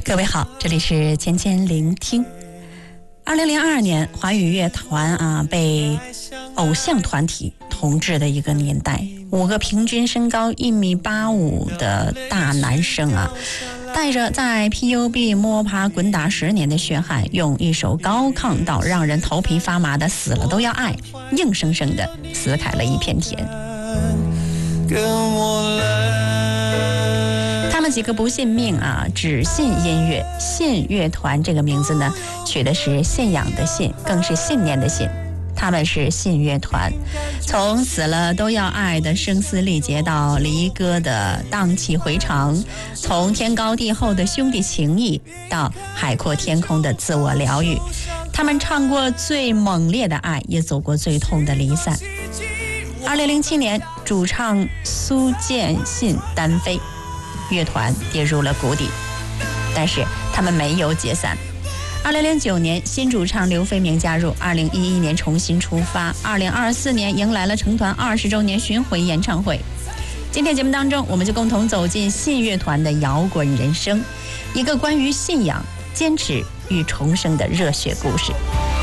各位好，这里是千千聆听。2002年，华语乐团被偶像团体统治的一个年代，5个平均身高1.85米的大男生带着在 PUB 摸爬滚打10年的血汗，用一首高亢到让人头皮发麻的《死了都要爱》，硬生生的撕开了一片天。他们几个不信命只信音乐，信乐团这个名字呢，取的是信仰的信，更是信念的信。他们是信乐团，从死了都要爱的声嘶力竭到离歌的荡气回肠，从天高地厚的兄弟情谊到海阔天空的自我疗愈。他们唱过最猛烈的爱，也走过最痛的离散。2007年，主唱苏建信单飞，乐团跌入了谷底，但是他们没有解散。2009年，新主唱刘飞明加入，2011年重新出发，2024年迎来了成团20周年巡回演唱会。今天节目当中，我们就共同走进信乐团的摇滚人生，一个关于信仰、坚持与重生的热血故事。